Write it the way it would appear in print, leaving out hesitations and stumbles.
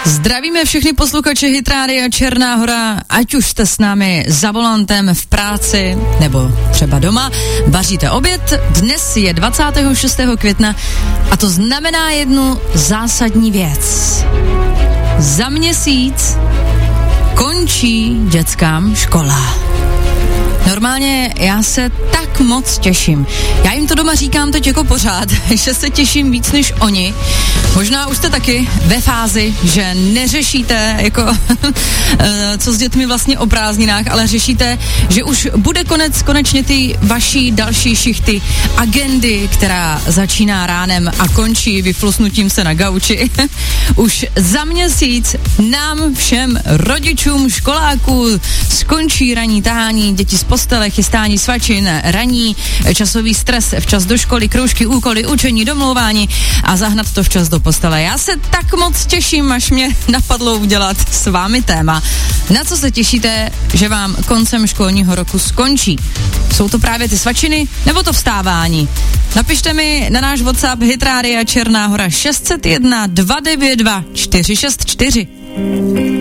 Zdravíme všechny posluchače Hit Rádia Černá Hora, ať už jste s námi za volantem v práci nebo třeba doma, vaříte oběd. Dnes je 26. května a to znamená jednu zásadní věc. Za měsíc končí dětskám škola. Normálně já se tak moc těším. Já jim to doma říkám teď jako pořád, že se těším víc než oni. Možná už jste taky ve fázi, že neřešíte jako co s dětmi vlastně o prázdninách, ale řešíte, že už bude konečně ty vaší další šichty agendy, která začíná ránem a končí vyflusnutím se na gauči. Už za měsíc nám všem rodičům školáků skončí ranní tahání, děti z postele, chystání svačin, ranní časový stres, včas do školy, kroužky, úkoly, učení, domlouvání a zahnat to včas do postele. Já se tak moc těším, až mě napadlo udělat s vámi téma. Na co se těšíte, že vám koncem školního roku skončí? Jsou to právě ty svačiny nebo to vstávání? Napište mi na náš WhatsApp Hit Rádia Černá Hora 601 292 464.